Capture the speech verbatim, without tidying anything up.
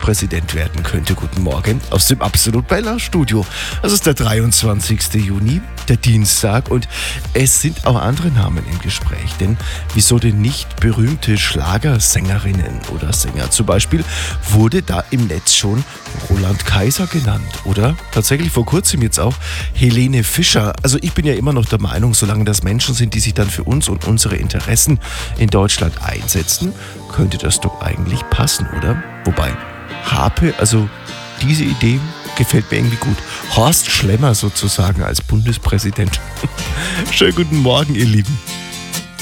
Bundespräsident werden könnte. Guten Morgen aus dem Absolut Bella Studio. Es ist der dreiundzwanzigste Juni, der Dienstag, und es sind auch andere Namen im Gespräch. Denn wieso denn nicht berühmte Schlagersängerinnen oder Sänger? Zum Beispiel wurde da im Netz schon Roland Kaiser genannt oder tatsächlich vor kurzem jetzt auch Helene Fischer. Also ich bin ja immer noch der Meinung, solange das Menschen sind, die sich dann für uns und unsere Interessen in Deutschland einsetzen, könnte das doch eigentlich passen, oder? Wobei, Harpe, also diese Idee gefällt mir irgendwie gut. Horst Schlemmer sozusagen als Bundespräsident. Schönen guten Morgen, ihr Lieben.